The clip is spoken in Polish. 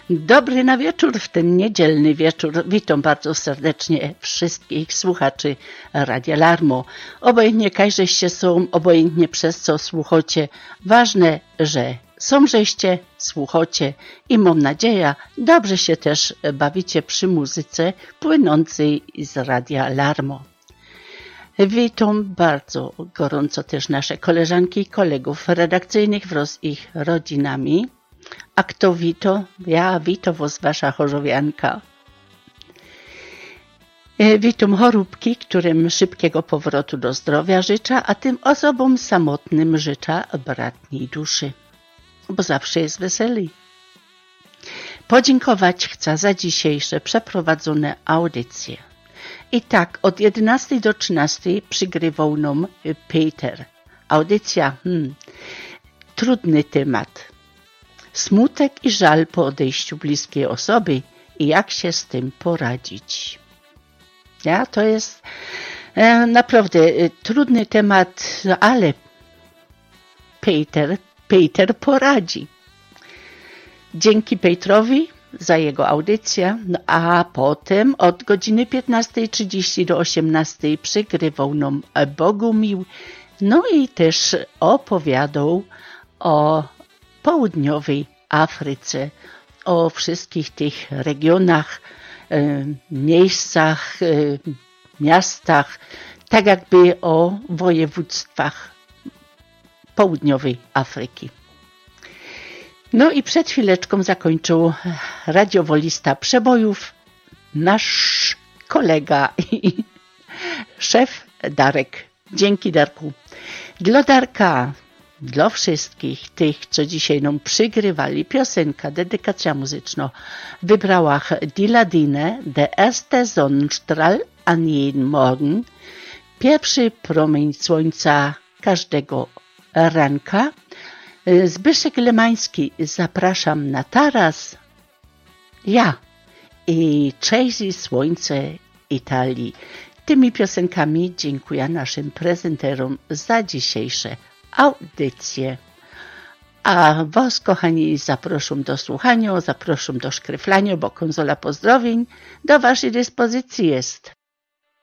Dobry na wieczór w ten niedzielny wieczór. Witam bardzo serdecznie wszystkich słuchaczy Radia Larmo. Obojętnie kajżeście są, obojętnie przez co słuchacie. Ważne, że żeście, słuchacie i mam nadzieję, dobrze się też bawicie przy muzyce płynącej z Radia Larmo. Witam bardzo gorąco też nasze koleżanki i kolegów redakcyjnych wraz z ich rodzinami. A kto wito? Ja wito was wasza chorzowianka. Witam choróbki, którym szybkiego powrotu do zdrowia życzę, a tym osobom samotnym życzę bratniej duszy, bo zawsze jest weseli. Podziękować chcę za dzisiejsze przeprowadzone audycje. I tak od 11 do 13 przygrywał nam Peter. Audycja, trudny temat. Smutek i żal po odejściu bliskiej osoby i jak się z tym poradzić. Ja, to jest naprawdę trudny temat, ale Peter poradzi. Dzięki Petrowi za jego audycję, a potem od godziny 15:30 do 18:00 przygrywał nam Bogumił, no i też opowiadał o południowej Afryce, o wszystkich tych regionach, miejscach, miastach, tak jakby o województwach południowej Afryki. No i przed chwileczką zakończył radiowolista przebojów nasz kolega i szef Darek. Dzięki, Darku. Dla Darka, dla wszystkich tych, co dzisiaj nam przygrywali, piosenka, dedykacja muzyczna wybrała Die Ladine, Der erste Sonnenstrahl an jeden Morgen, pierwszy promień słońca każdego ranka. Zbyszek Lemański, zapraszam na taras. Ja i Cześć słońce Italii. Tymi piosenkami dziękuję naszym prezenterom za dzisiejsze audycje. A was, kochani, zapraszam do słuchania, zapraszam do szkryflania, bo konsola pozdrowień do waszej dyspozycji jest.